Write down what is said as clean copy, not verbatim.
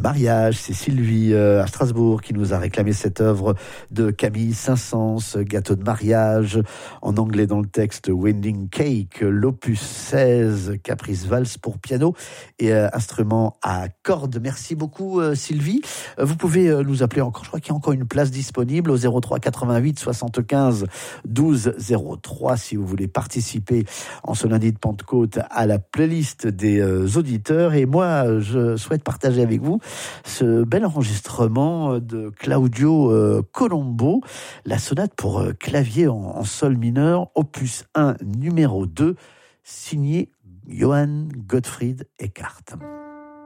mariage. C'est Sylvie à Strasbourg qui nous a réclamé cette œuvre de Camille Saint-Saëns, Gâteau de mariage, en anglais dans le texte Wedding Cake, l'opus 16, Caprice Valse pour piano et instrument à cordes. Merci beaucoup Sylvie. Vous pouvez nous appeler encore, je crois qu'il y a encore une place disponible au 03 88 75 12 03 si vous voulez participer en ce lundi de Pentecôte à la playlist des auditeurs. Et moi, je souhaite partager avec vous ce bel enregistrement de Claudio Colombo, la sonate pour clavier en sol mineur, opus 1, numéro 2, signé Johann Gottfried Eckart.